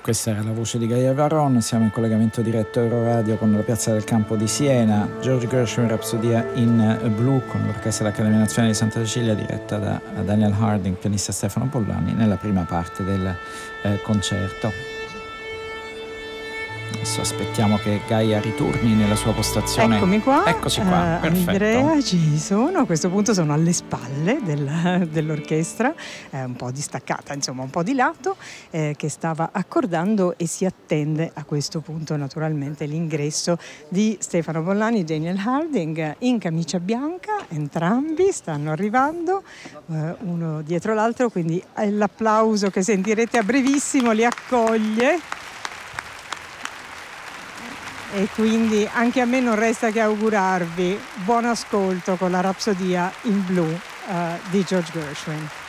Questa era la voce di Gaia Varron. Siamo in collegamento diretto Euroradio con la piazza del Campo di Siena. George Gershwin, Rapsodia in blu, con l'Orchestra dell'Accademia Nazionale di Santa Cecilia, diretta da Daniel Harding, pianista Stefano Pollani, nella prima parte del concerto. Adesso aspettiamo che Gaia ritorni nella sua postazione. Eccomi qua. Eccoci qua, perfetto. Andrea, ci sono. A questo punto sono alle spalle dell'orchestra, un po' distaccata, insomma un po' di lato, che stava accordando, e si attende a questo punto naturalmente l'ingresso di Stefano Pollani e Daniel Harding in camicia bianca. Entrambi stanno arrivando, uno dietro l'altro, quindi l'applauso che sentirete a brevissimo li accoglie. E quindi anche a me non resta che augurarvi buon ascolto con la Rapsodia in blu di George Gershwin.